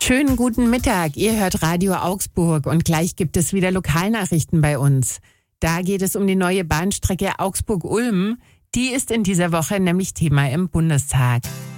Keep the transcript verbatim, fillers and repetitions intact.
Schönen guten Mittag, ihr hört Radio Augsburg und gleich gibt es wieder Lokalnachrichten bei uns. Da geht es um die neue Bahnstrecke Augsburg-Ulm. Die ist in dieser Woche nämlich Thema im Bundestag.